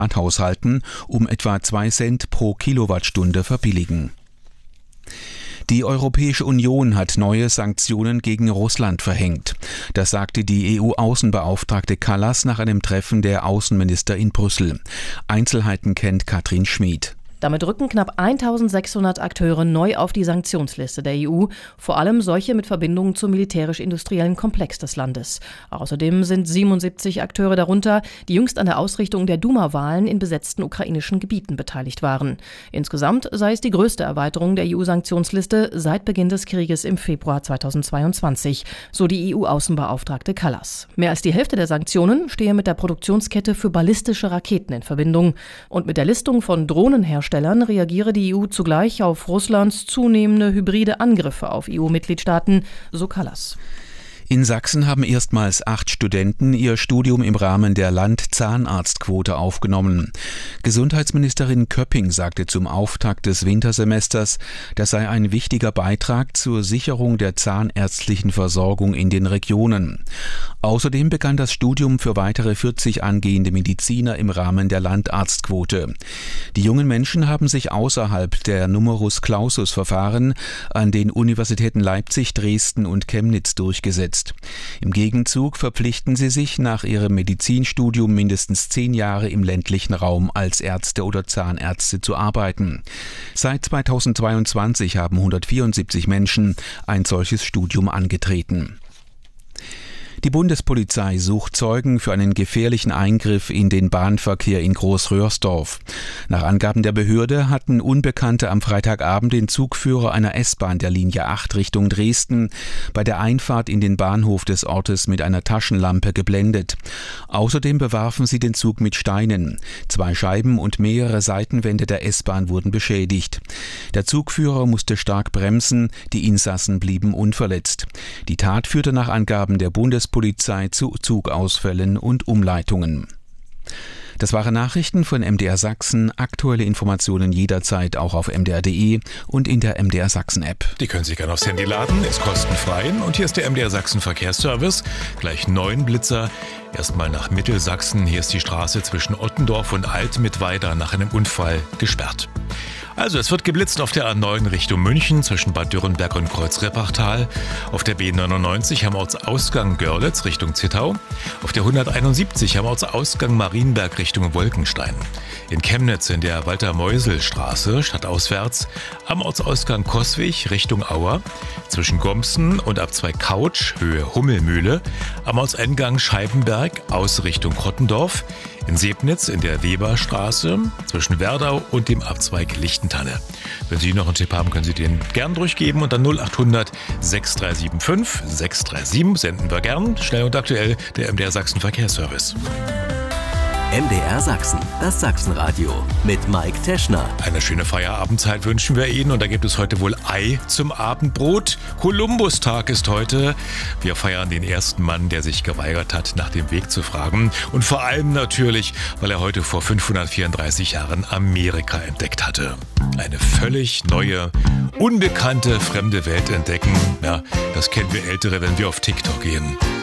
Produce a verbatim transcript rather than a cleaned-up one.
Privathaushalten um etwa zwei Cent pro Kilowattstunde verbilligen. Die Europäische Union hat neue Sanktionen gegen Russland verhängt. Das sagte die E U-Außenbeauftragte Kallas nach einem Treffen der Außenminister in Brüssel. Einzelheiten kennt Katrin Schmid. Damit rücken knapp eintausendsechshundert Akteure neu auf die Sanktionsliste der E U, vor allem solche mit Verbindungen zum militärisch-industriellen Komplex des Landes. Außerdem sind siebenundsiebzig Akteure darunter, die jüngst an der Ausrichtung der Duma-Wahlen in besetzten ukrainischen Gebieten beteiligt waren. Insgesamt sei es die größte Erweiterung der E U-Sanktionsliste seit Beginn des Krieges im Februar zweitausendzweiundzwanzig, so die E U-Außenbeauftragte Kallas. Mehr als die Hälfte der Sanktionen stehe mit der Produktionskette für ballistische Raketen in Verbindung. Und mit der Listung von Drohnenherstellern reagiere die E U zugleich auf Russlands zunehmende hybride Angriffe auf E U-Mitgliedstaaten, so Kallas. In Sachsen haben erstmals acht Studenten ihr Studium im Rahmen der Land-Zahnarztquote aufgenommen. Gesundheitsministerin Köpping sagte zum Auftakt des Wintersemesters, das sei ein wichtiger Beitrag zur Sicherung der zahnärztlichen Versorgung in den Regionen. Außerdem begann das Studium für weitere vierzig angehende Mediziner im Rahmen der Landarztquote. Die jungen Menschen haben sich außerhalb der Numerus-Clausus-Verfahren an den Universitäten Leipzig, Dresden und Chemnitz durchgesetzt. Im Gegenzug verpflichten sie sich nach ihrem Medizinstudium mindestens zehn Jahre im ländlichen Raum als Ärzte oder Zahnärzte zu arbeiten. Seit zweitausendzweiundzwanzig haben hundertvierundsiebzig Menschen ein solches Studium angetreten. Die Bundespolizei sucht Zeugen für einen gefährlichen Eingriff in den Bahnverkehr in Großröhrsdorf. Nach Angaben der Behörde hatten Unbekannte am Freitagabend den Zugführer einer S-Bahn der Linie acht Richtung Dresden bei der Einfahrt in den Bahnhof des Ortes mit einer Taschenlampe geblendet. Außerdem bewarfen sie den Zug mit Steinen. Zwei Scheiben und mehrere Seitenwände der S-Bahn wurden beschädigt. Der Zugführer musste stark bremsen, die Insassen blieben unverletzt. Die Tat führte nach Angaben der Bundespolizei Polizei zu Zugausfällen und Umleitungen. Das waren Nachrichten von M D R Sachsen. Aktuelle Informationen jederzeit auch auf m d r punkt d e und in der M D R Sachsen App. Die können Sie gerne aufs Handy laden, ist kostenfrei. Und hier ist der M D R Sachsen Verkehrsservice. Gleich neun Blitzer. Erstmal nach Mittelsachsen. Hier ist die Straße zwischen Ottendorf und Altmittweida nach einem Unfall gesperrt. Also, es wird geblitzt auf der A neun Richtung München zwischen Bad Dürrenberg und Kreuzreppachtal, auf der B neunundneunzig am Ortsausgang Görlitz Richtung Zittau, auf der hunderteinundsiebzig am Ortsausgang Marienberg Richtung Wolkenstein, in Chemnitz in der Walter-Meusel-Straße stadtauswärts, am Ortsausgang Coswig Richtung Auer, zwischen Gomsen und Abzweig Couch Höhe Hummelmühle, am Ortseingang Scheibenberg aus Richtung Krottendorf, in Sebnitz in der Weberstraße zwischen Werdau und dem Abzweig Lichtentanne. Wenn Sie noch einen Tipp haben, können Sie den gern durchgeben und dann null achthundert sechs drei sieben fünf sechs drei sieben senden wir gern. Schnell und aktuell der M D R Sachsen Verkehrsservice. M D R Sachsen, das Sachsenradio mit Mike Teschner. Eine schöne Feierabendzeit wünschen wir Ihnen und da gibt es heute wohl Ei zum Abendbrot. Kolumbustag ist heute. Wir feiern den ersten Mann, der sich geweigert hat, nach dem Weg zu fragen. Und vor allem natürlich, weil er heute vor fünfhundertvierunddreißig Jahren Amerika entdeckt hatte. Eine völlig neue, unbekannte, fremde Welt entdecken. Ja, das kennen wir Ältere, wenn wir auf TikTok gehen.